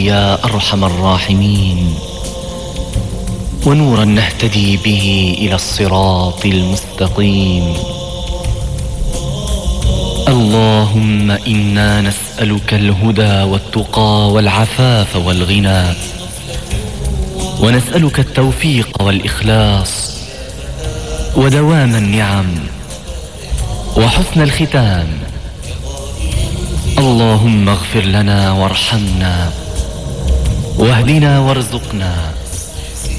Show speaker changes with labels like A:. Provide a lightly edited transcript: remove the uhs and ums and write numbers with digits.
A: يا أرحم الراحمين، ونورا نهتدي به إلى الصراط المستقيم. اللهم إنا نسألك الهدى والتقى والعفاف والغنى، ونسألك التوفيق والإخلاص ودوام النعم وحسن الختام. اللهم اغفر لنا وارحمنا واهدنا وارزقنا